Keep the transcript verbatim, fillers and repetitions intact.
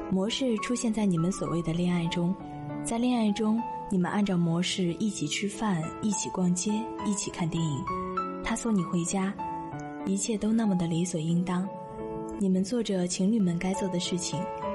模式出现在你们所谓的恋爱中，在恋爱中，你们按照模式一起吃饭，一起逛街，一起看电影，他送你回家，一切都那么的理所应当。你们做着情侣们该做的事情，